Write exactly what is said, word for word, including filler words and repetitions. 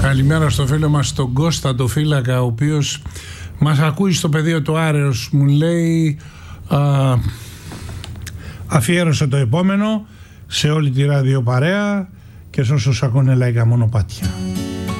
Καλημέρα στο φίλο μας τον Κώστα το φύλακα, ο οποίος μας ακούει στο πεδίο του Άρεος. Μου λέει α, αφιέρωσε το επόμενο σε όλη τη ραδιοπαρέα και σε όσους ακούνε λαϊκά μονοπάτια.